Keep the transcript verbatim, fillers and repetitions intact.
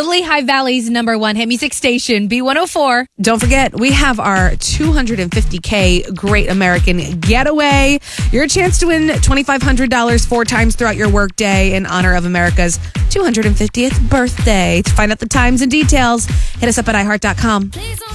the Lehigh Valley's number one hit music station, B one oh four. Don't forget, we have our two hundred fifty K Great American Getaway. Your chance to win twenty-five hundred dollars four times throughout your workday in honor of America's two hundred fiftieth birthday. To find out the times and details, hit us up at i heart dot com.